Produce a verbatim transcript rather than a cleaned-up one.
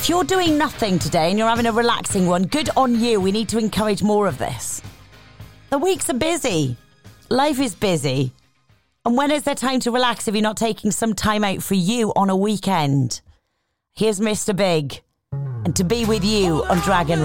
If you're doing nothing today and you're having a relaxing one, good on you. We need to encourage more of this. The weeks are busy. Life is busy. And when is there time to relax if you're not taking some time out for you on a weekend? Here's Mister Big. And To Be With You on Dragon